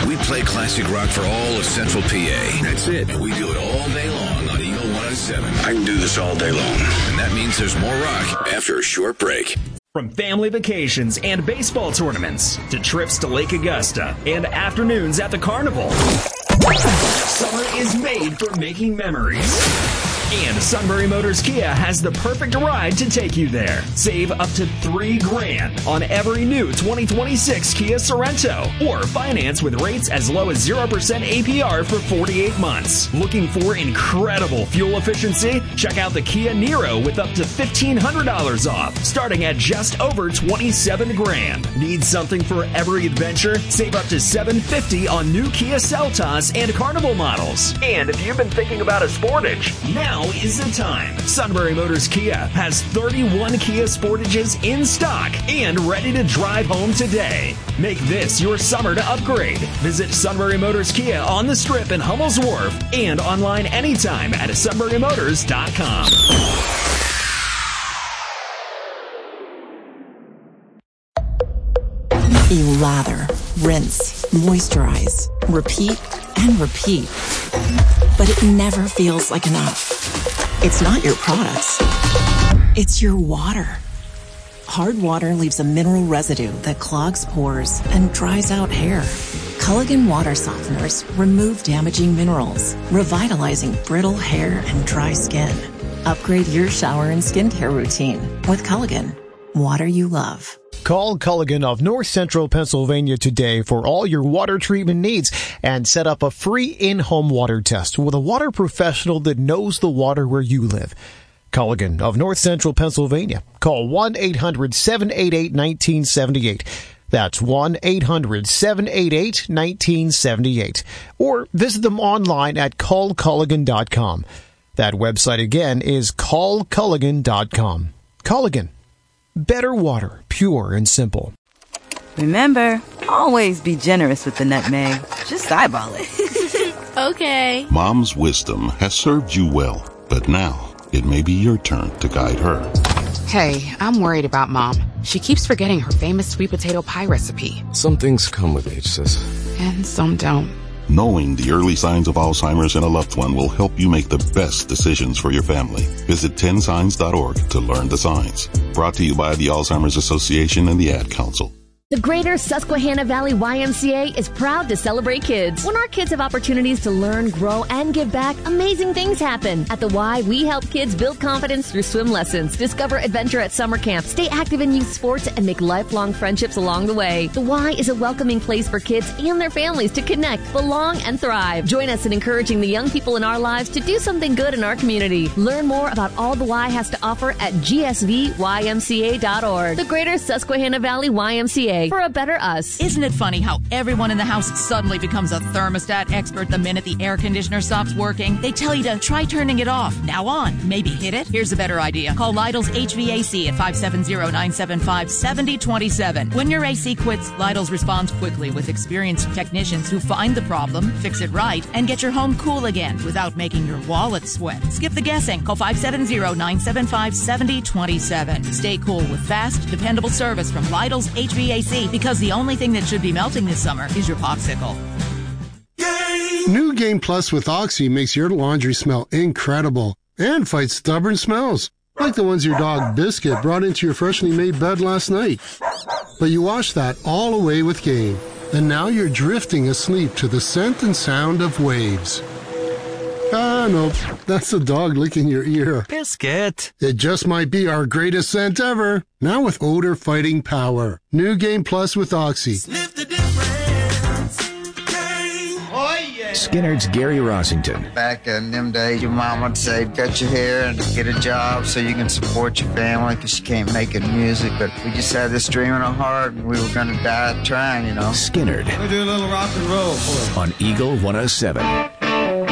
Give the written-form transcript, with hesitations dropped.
We play classic rock for all of Central PA. That's it. And we do it all day long on Eagle 107. I can do this all day long. And that means there's more rock after a short break. From family vacations and baseball tournaments to trips to Lake Augusta and afternoons at the carnival, summer is made for making memories. And Sunbury Motors Kia has the perfect ride to take you there. Save up to $3,000 on every new 2026 Kia Sorento, or finance with rates as low as 0% APR for 48 months. Looking for incredible fuel efficiency? Check out the Kia Niro with up to $1,500 off, starting at just over $27,000. Need something for every adventure? Save up to $750 on new Kia Seltos and Carnival models. And if you've been thinking about a Sportage, now is the time. Sunbury Motors Kia has 31 Kia Sportages in stock and ready to drive home today. Make this your summer to upgrade. Visit Sunbury Motors Kia on the Strip in Hummel's Wharf and online anytime at sunburymotors.com. You lather, rinse, moisturize, repeat, and repeat. But it never feels like enough. It's not your products. It's your water. Hard water leaves a mineral residue that clogs pores and dries out hair. Culligan water softeners remove damaging minerals, revitalizing brittle hair and dry skin. Upgrade your shower and skincare routine with Culligan. Water you love. Call Culligan of North Central Pennsylvania today for all your water treatment needs and set up a free in-home water test with a water professional that knows the water where you live. Culligan of North Central Pennsylvania. Call 1-800-788-1978. That's 1-800-788-1978. Or visit them online at callculligan.com. That website again is callculligan.com. Culligan. Better water, pure and simple. Remember, always be generous with the nutmeg. Just eyeball it. Okay. Mom's wisdom has served you well, but now it may be your turn to guide her. Hey, I'm worried about Mom. She keeps forgetting her famous sweet potato pie recipe. Some things come with age, sis. And some don't. Knowing the early signs of Alzheimer's in a loved one will help you make the best decisions for your family. Visit 10signs.org to learn the signs. Brought to you by the Alzheimer's Association and the Ad Council. The Greater Susquehanna Valley YMCA is proud to celebrate kids. When our kids have opportunities to learn, grow, and give back, amazing things happen. At the Y, we help kids build confidence through swim lessons, discover adventure at summer camp, stay active in youth sports, and make lifelong friendships along the way. The Y is a welcoming place for kids and their families to connect, belong, and thrive. Join us in encouraging the young people in our lives to do something good in our community. Learn more about all the Y has to offer at gsvymca.org. The Greater Susquehanna Valley YMCA. For a better us. Isn't it funny how everyone in the house suddenly becomes a thermostat expert the minute the air conditioner stops working? They tell you to try turning it off. Now on. Maybe hit it? Here's a better idea. Call Lidl's HVAC at 570-975-7027. When your AC quits, Lidl's responds quickly with experienced technicians who find the problem, fix it right, and get your home cool again without making your wallet sweat. Skip the guessing. Call 570-975-7027. Stay cool with fast, dependable service from Lidl's HVAC. Because the only thing that should be melting this summer is your popsicle. New Game Plus with Oxy makes your laundry smell incredible and fights stubborn smells, like the ones your dog Biscuit brought into your freshly made bed last night. But you wash that all away with Game, and now you're drifting asleep to the scent and sound of waves. Ah, nope. That's the dog licking your ear. Biscuit. It just might be our greatest scent ever. Now with odor fighting power. New Game Plus with Oxy. Sniff the difference. Game. Oh, yeah. Skinner's Gary Rossington. Back in them days, your mom would say, cut your hair and get a job so you can support your family because you can't make it music. But we just had this dream in our heart and we were going to die trying, you know. Skinner. We do a little rock and roll for it. On Eagle 107.